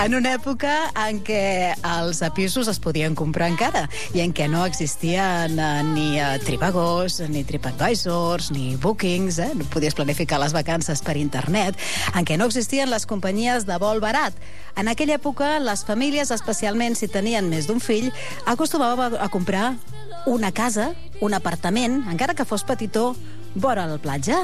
En una època en què els pisos es podien comprar encara i en què no existien ni Tribagos, ni TripAdvisors, ni Bookings, no podies planificar les vacances per internet, en què no existien les companyies de vol barat. En aquella època, les famílies, especialment si tenien més d'un fill, acostumaven a comprar una casa, un apartament, encara que fos petitó, vora la platja.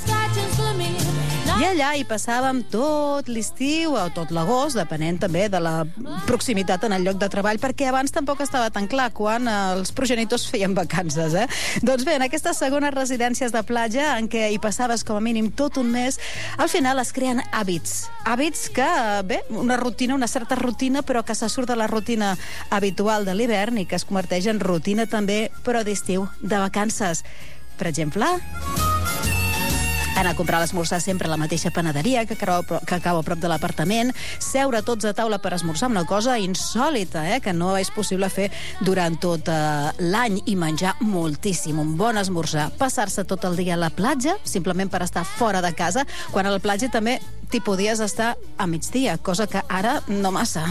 I allà hi passàvem tot l'estiu o tot l'agost, depenent també de la proximitat en el lloc de treball, perquè abans tampoc estava tan clar quan els progenitors feien vacances, Doncs bé, en aquestes segones residències de platja, en què hi passaves com a mínim tot un mes, al final es creen hàbits. Hàbits que, bé, una rutina, una certa rutina, però que se surt de la rutina habitual de l'hivern i que es converteix en rutina també, però d'estiu, de vacances. Per exemple, anar a comprar l'esmorzar sempre a la mateixa panaderia que cau a prop de l'apartament, seure tots a taula per esmorzar, una cosa insòlita, que no és possible fer durant tot l'any, i menjar moltíssim, un bon esmorzar, passar-se tot el dia a la platja, simplement per estar fora de casa, quan a la platja també t'hi podies estar a migdia, cosa que ara no massa.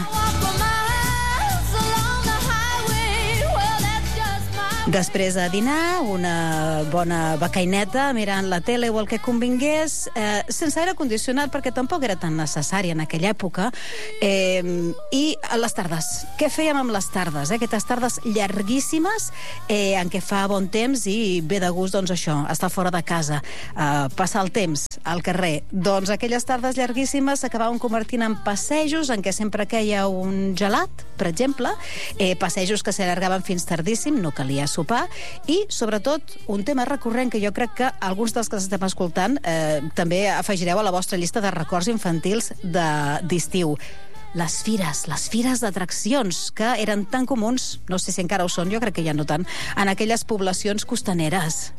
Després de dinar, una bona becaineta mirant la tele o el que convingués, sense aire condicionat, perquè tampoc era tan necessari en aquella època, i a les tardes. Què fèiem amb les tardes? Aquestes tardes llarguíssimes, en què fa bon temps i ve de gust, doncs això, estar fora de casa, passar el temps al carrer. Doncs aquelles tardes llarguíssimes s'acabaven convertint en passejos en què sempre queia un gelat, per exemple, passejos que s'allargaven fins tardíssim, no calia sopar, i, sobretot, un tema recurrent que jo crec que alguns dels que estem escoltant també afegireu a la vostra llista de records infantils d'estiu. Les fires d'atraccions, que eren tan comuns, no sé si encara ho són, jo crec que ja no tant, en aquelles poblacions costaneres.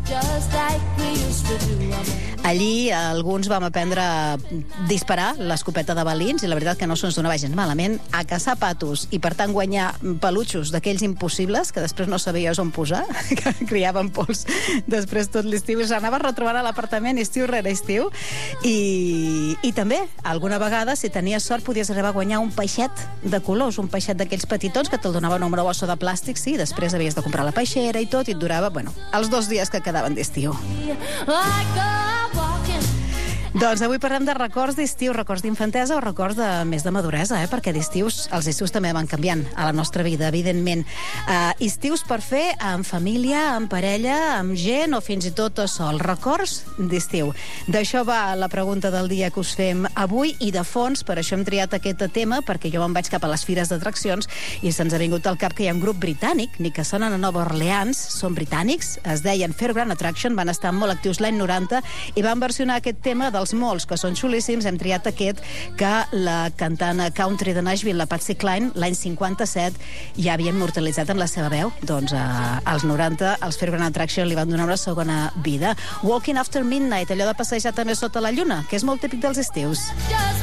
Allí alguns vam aprendre a disparar l'escopeta de balins i la veritat que no se'ns donava gens malament, a caçar patos i per tant guanyar pelutxos d'aquells impossibles que després no sabies on posar, que criaven pols després tot l'estiu i s'anaven retrobant a l'apartament estiu rere estiu, i també alguna vegada, si tenies sort, podies arribar a guanyar un peixet de colors, un peixet d'aquells petitons que te'l donaven un brosso de plàstic, sí, després havies de comprar la peixera i tot, i et durava, bueno, els 2 dies que quedaven d'estiu. Doncs avui parlem de records d'estiu, records d'infantesa o records de més de maduresa, perquè d'estius, els estius també van canviant a la nostra vida, evidentment. Estius per fer amb família, amb parella, amb gent o fins i tot sol. Records d'estiu. D'això va la pregunta del dia que us fem avui, i de fons, per això hem triat aquest tema, perquè jo me'n vaig cap a les fires d'atraccions i se'ns ha vingut al cap que hi ha un grup britànic, ni que sonen a Nova Orleans, són britànics, es deien Fairground Attraction, van estar molt actius l'any 90 i van versionar aquest tema dels molts, que són xulíssims. Hem triat aquest que la cantant country de Nashville, la Patsy Cline, l'any 57 ja havia immortalitzat en la seva veu. Doncs als 90 els Fairground Attraction li van donar una segona vida. Walking After Midnight, allò de passejar també sota la lluna, que és molt típic dels estius.